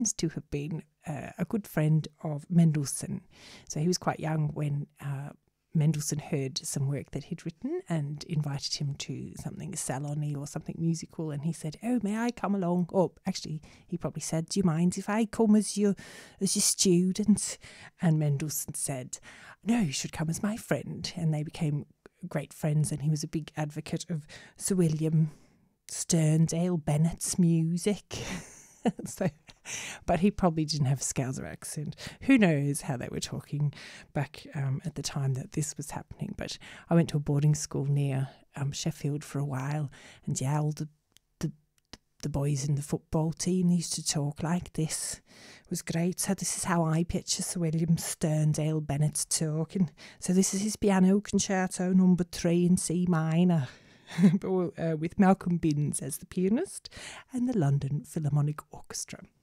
to have been a good friend of Mendelssohn. So he was quite young when Mendelssohn heard some work that he'd written and invited him to something salony or something musical, and he said, "Oh, may I come along?" Or actually, he probably said, "Do you mind if I come as your student?" And Mendelssohn said, "No, you should come as my friend." And they became great friends, and he was a big advocate of Sir William Sterndale Bennett's music. But he probably didn't have a Scouser accent. Who knows how they were talking back at the time that this was happening. But I went to a boarding school near Sheffield for a while, and all the boys in the football team used to talk like this. It was great. So this is how I picture Sir William Sterndale Bennett talking. So this is his piano concerto number 3 in C minor. With Malcolm Binns as the pianist and the London Philharmonic Orchestra.